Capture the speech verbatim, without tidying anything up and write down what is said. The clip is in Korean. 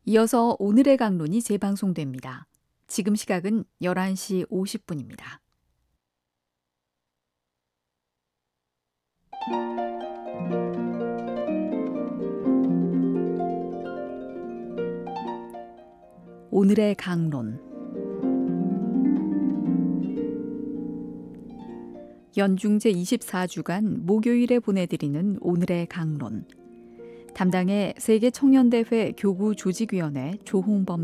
이어서 오늘의 강론이 재방송됩니다. 지금 시각은 열한 시 오십 분입니다. 오늘의 강론. 연중 제이십사 주간 목요일에 보내드리는 오늘의 강론. 담당의 세계청년대회 교구조직위원회 조홍범